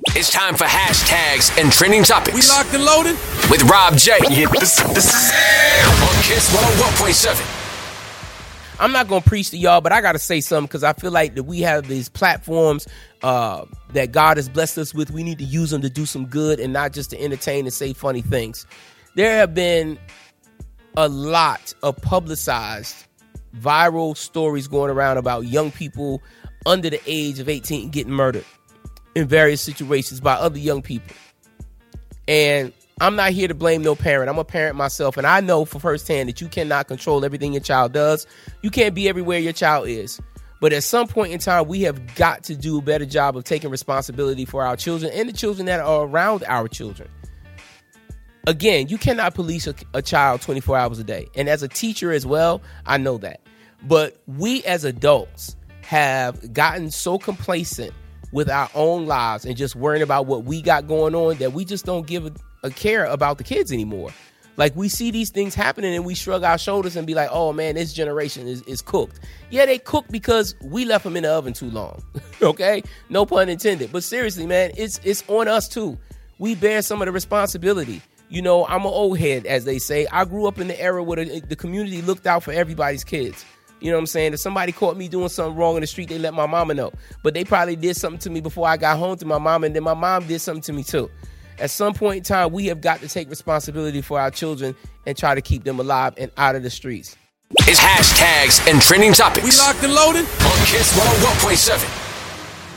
It's time for hashtags and trending topics. We locked and loaded with Rob J. Yeah, this is on Kiss 101.7. I'm not going to preach to y'all, but I got to say something because I feel like that we have these platforms that God has blessed us with. We need to use them to do some good and not just to entertain and say funny things. There have been a lot of publicized viral stories going around about young people under the age of 18 getting murdered in various situations by other young people. And I'm not here to blame no parent. I'm a parent myself, and I know for firsthand that you cannot control everything your child does. You can't be everywhere your child is. But at some point in time, we have got to do a better job of taking responsibility for our children and the children that are around our children. Again, you cannot police a child 24 hours a day. And as a teacher as well, I know that. But we as adults have gotten so complacent with our own lives and just worrying about what we got going on that we just don't give a care about the kids anymore. Like, we see these things happening and we shrug our shoulders and be like, oh man, this generation is cooked. Yeah, they cooked because we left them in the oven too long. Okay? No pun intended. But seriously, man, it's on us too. We bear some of the responsibility. You know, I'm an old head, as they say. I grew up in the era where the community looked out for everybody's kids. You know what I'm saying? If somebody caught me doing something wrong in the street, they let my mama know. But they probably did something to me before I got home to my mom, and then my mom did something to me too. At some point in time, we have got to take responsibility for our children and try to keep them alive and out of the streets. It's hashtags and trending topics. We locked and loaded on Kiss 101.7.